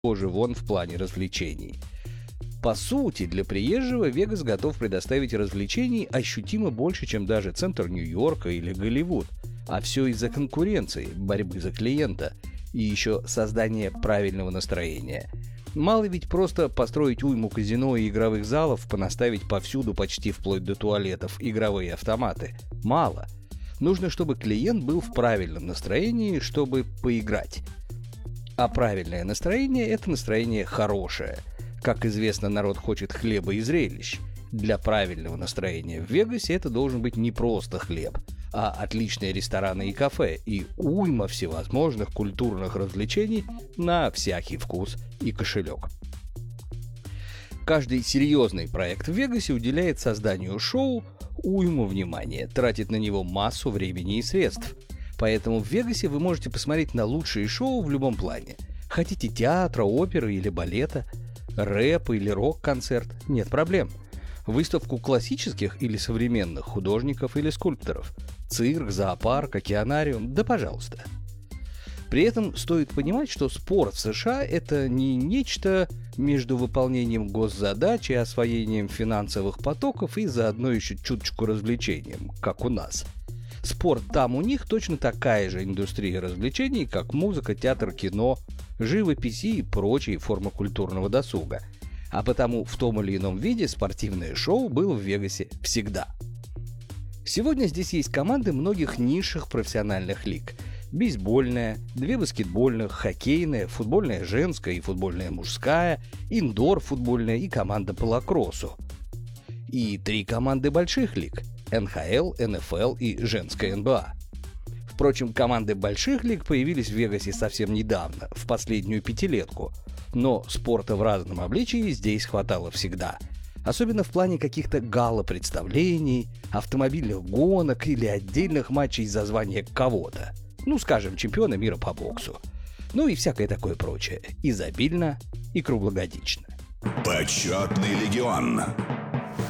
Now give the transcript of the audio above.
тоже вон в плане развлечений. По сути, для приезжего Вегас готов предоставить развлечений ощутимо больше, чем даже центр Нью-Йорка или Голливуд. А все из-за конкуренции, борьбы за клиента и еще создания правильного настроения. Мало ведь просто построить уйму казино и игровых залов, понаставить повсюду, почти вплоть до туалетов, игровые автоматы. Мало. Нужно, чтобы клиент был в правильном настроении, чтобы поиграть. А правильное настроение – это настроение хорошее. Как известно, народ хочет хлеба и зрелищ. Для правильного настроения в Вегасе это должен быть не просто хлеб, а отличные рестораны и кафе и уйма всевозможных культурных развлечений на всякий вкус и кошелек. Каждый серьезный проект в Вегасе уделяет созданию шоу уйму внимания, тратит на него массу времени и средств. Поэтому в Вегасе вы можете посмотреть на лучшие шоу в любом плане. Хотите театра, оперы или балета, рэп или рок-концерт – нет проблем. Выставку классических или современных художников или скульпторов, цирк, зоопарк, океанариум – да пожалуйста. При этом стоит понимать, что спорт в США – это не нечто между выполнением госзадач и освоением финансовых потоков и заодно еще чуточку развлечением, как у нас. Спорт там у них точно такая же индустрия развлечений, как музыка, театр, кино, живопись и прочие формы культурного досуга. А потому в том или ином виде спортивное шоу было в Вегасе всегда. Сегодня здесь есть команды многих низших профессиональных лиг. Бейсбольная, 2 баскетбольных, хоккейная, футбольная женская и футбольная мужская, индор-футбольная и команда по лакроссу. И 3 команды больших лиг – НХЛ, НФЛ и женская НБА. Впрочем, команды больших лиг появились в Вегасе совсем недавно, в последнюю пятилетку. Но спорта в разном обличии здесь хватало всегда. Особенно в плане каких-то гала-представлений, автомобильных гонок или отдельных матчей за звание кого-то. Ну, скажем, чемпиона мира по боксу. Ну и всякое такое прочее. Изобильно и круглогодично. Почетный легион.